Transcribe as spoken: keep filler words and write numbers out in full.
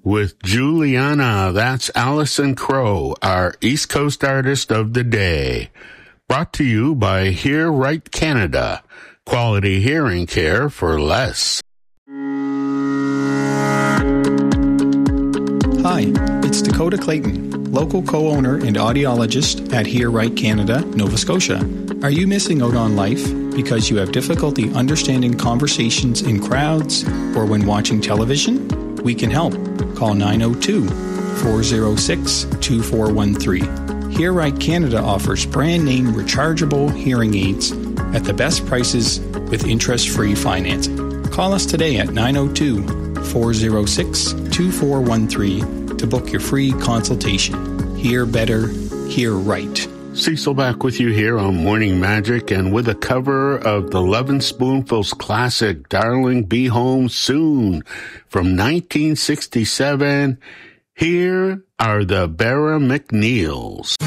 with Juliana. That's Allison Crow, our East Coast artist of the day. Brought to you by Hear Right Canada. Quality hearing care for less. Hi, it's Dakota Clayton, local co-owner and audiologist at Hear Right Canada, Nova Scotia. Are you missing out on life because you have difficulty understanding conversations in crowds or when watching television? We can help. Call nine oh two, four oh six, two four one three. Hear Right Canada offers brand-name rechargeable hearing aids at the best prices with interest-free financing. Call us today at nine oh two, four oh six, two four one three to book your free consultation. Hear better, hear right. Cecil back with you here on Morning Magic, and with a cover of the Lovin' Spoonfuls classic, Darling Be Home Soon, from nineteen sixty-seven. Here are the Barra McNeils.